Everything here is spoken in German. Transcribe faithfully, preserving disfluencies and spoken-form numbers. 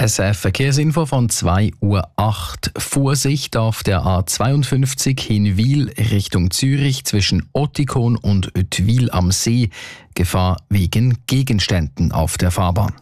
S R F-Verkehrsinfo von zwei Uhr acht. Vorsicht auf der A zweiundfünfzig Hinwil Richtung Zürich zwischen Ottikon und Oetwil am See. Gefahr wegen Gegenständen auf der Fahrbahn.